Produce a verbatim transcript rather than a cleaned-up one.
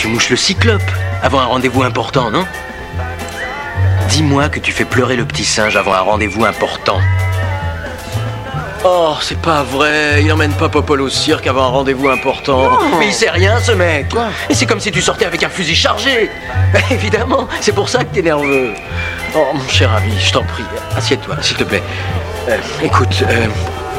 tu mouches le cyclope avant un rendez-vous important, non? Dis-moi que tu fais pleurer le petit singe avant un rendez-vous important. Oh, c'est pas vrai, il emmène pas Popol au cirque avant un rendez-vous important. Non. Mais il sait rien, ce mec. Quoi? Et c'est comme si tu sortais avec un fusil chargé. Évidemment, c'est pour ça que t'es nerveux. Oh, mon cher ami, je t'en prie, assieds-toi, s'il te plaît. Euh, écoute, euh,